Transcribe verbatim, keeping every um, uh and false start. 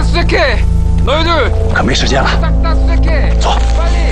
斯克，너희들 可没时间了， 딱딱스케 走。 빨리